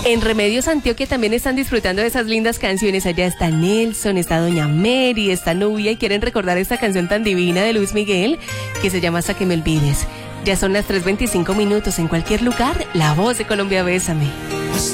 En Remedios Antioquia también están disfrutando de esas lindas canciones. Allá está Nelson, está Doña Mary, está Nubia y quieren recordar esta canción tan divina de Luis Miguel que se llama Hasta que me olvides. Ya son las 3:25 en cualquier lugar. La Voz de Colombia, bésame.